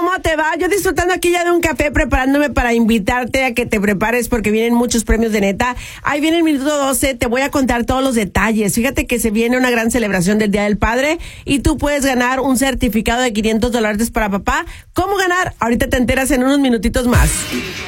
¿cómo te va? Yo disfrutando aquí ya de un café, preparándome para invitarte a que te prepares porque vienen muchos premios de neta. Ahí viene el minuto 12, te voy a contar todos los detalles. Fíjate que se viene una gran celebración del Día del Padre y tú puedes ganar un certificado de $500 para papá. ¿Cómo ganar? Ahorita te enteras en unos minutitos más.